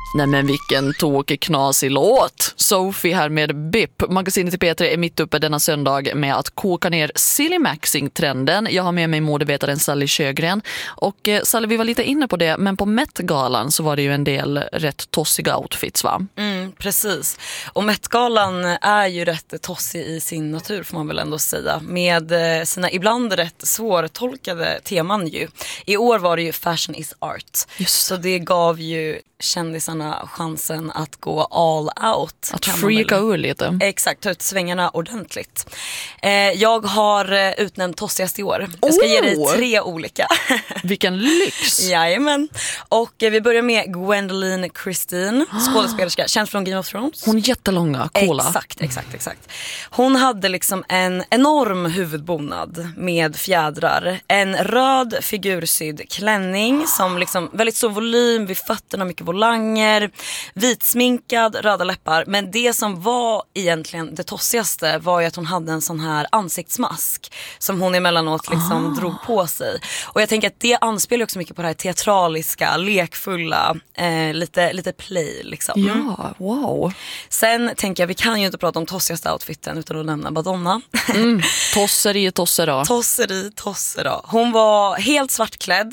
Nej men vilken tokig knasig låt. Sophie här med BIP. Magasinet i P3 är mitt uppe denna söndag med att koka ner Silly Maxing-trenden. Jag har med mig modevetaren Sally Sjögren. Och Sally, vi var lite inne på det, men på Met-galan så var det ju en del rätt tossiga outfits, va? Precis. Och Met-galan är ju rätt tossig i sin natur, får man väl ändå säga. Med sina ibland rätt svårtolkade teman ju. I år var det ju Fashion is Art. Just. Så det gav ju kändisarna chansen att gå all out. Att freaka ur lite. Exakt, ta ut svängarna ordentligt. Jag har utnämnt tossigast i år. Jag ska ge dig 3 olika. Vilken lyx! Jajamän. Och vi börjar med Gwendoline Christie, skådespelerska, känd från Game of Thrones. Hon är jättelånga, coola. Exakt. Hon hade liksom en enorm huvudbonad med fjädrar. En röd figursydd klänning som liksom väldigt stor volym vid fötterna, mycket volanger, vitsminkad, röda läppar. Men det som var egentligen det tossigaste var ju att hon hade en sån här ansiktsmask som hon emellanåt liksom drog på sig. Och jag tänker att det anspelar också mycket på det här teatraliska, lekfulla, lite play liksom. Ja, wow. Sen tänker jag, vi kan ju inte prata om tossigaste outfiten utan att nämna Madonna. Tosseri. Tossera. Hon var helt svartklädd.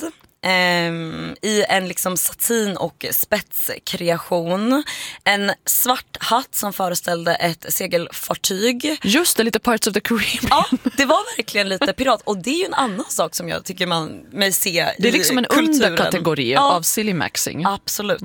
I en liksom satin- och spetskreation. En svart hatt som föreställde ett segelfartyg. Just det, lite Pirates of the Caribbean. Ja, det var verkligen lite pirat. Och det är ju en annan sak som jag tycker man mig se i det är liksom en kulturen. underkategori av Silly Maxing. Absolut.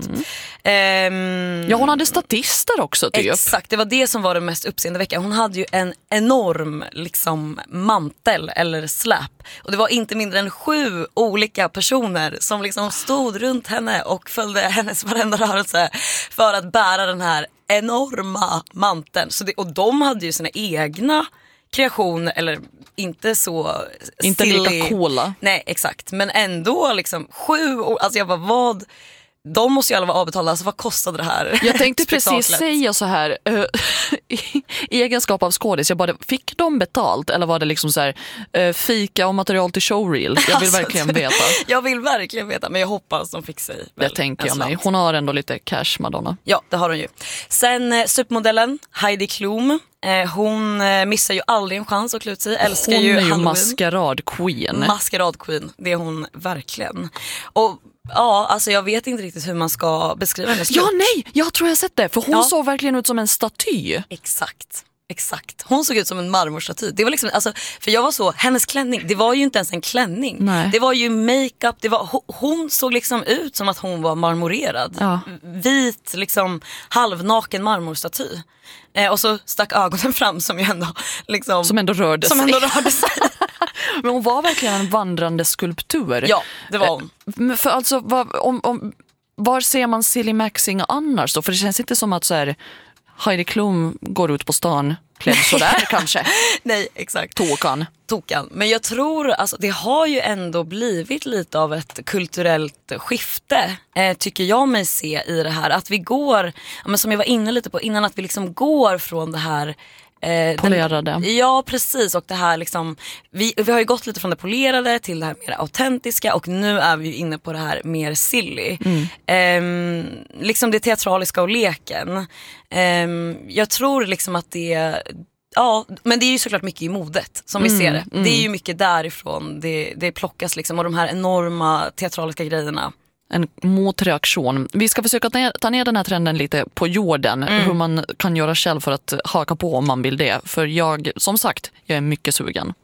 Ja, hon hade statister också typ. Exakt, det var det som var det mest uppseendeväckande. Hon hade ju en enorm liksom mantel eller släp. Och det var inte mindre än 7 olika personer som liksom stod runt henne och följde hennes varenda rörelse för att bära den här enorma manteln. Och de hade ju sina egna kreationer, eller inte så inte silly. Lika coola. Nej, exakt. Men ändå liksom 7, alltså jag bara, vad... De måste ju alla vara avbetalda, alltså vad kostade det här? Jag tänkte precis säga så här, i egenskap av skådis, jag bara, fick de betalt eller var det liksom så här, fika och material till showreel? Jag vill verkligen veta. Jag vill verkligen veta, men jag hoppas de fick sig. Det tänker jag mig. Hon har ändå lite cash, Madonna. Ja, det har hon ju. Sen supermodellen Heidi Klum. Hon missar ju aldrig en chans att klä ut sig. Älskar hon ju är ju Halloween. maskeradqueen. Det är hon verkligen. Och ja, alltså jag vet inte riktigt hur man ska beskriva hennes look. Ja, nej, jag tror jag har sett det. För hon såg verkligen ut som en staty. Exakt. Hon såg ut som en marmorstaty. Det var liksom, alltså, för jag var så, hennes klänning, det var ju inte ens en klänning. Nej. Det var ju makeup, hon såg liksom ut som att hon var marmorerad. Ja. Vit, liksom halvnaken marmorstaty. Och så stack ögonen fram som ju ändå liksom, som ändå rörde sig. Men hon var verkligen en vandrande skulptur. Ja, det var hon. För alltså, var ser man Silly Maxing annars då? För det känns inte som att så här, Heidi Klum går ut på stan klädd sådär kanske. Nej, exakt. Tokan. Men jag tror, alltså, det har ju ändå blivit lite av ett kulturellt skifte, tycker jag mig se i det här. Att vi går, men som jag var inne lite på innan, att vi liksom går från det här polerade. Ja, precis. Och det här liksom, vi har ju gått lite från det polerade till det här mer autentiska. Och nu är vi ju inne på det här mer silly. Liksom det teatraliska och leken. Jag tror liksom att det... Ja, men det är ju såklart mycket i modet som vi ser det. Det är ju mycket därifrån det plockas liksom. Och de här enorma teatraliska grejerna. En motreaktion. Vi ska försöka ta ner den här trenden lite på jorden. Hur man kan göra själv för att haka på om man vill det. För jag, som sagt, jag är mycket sugen.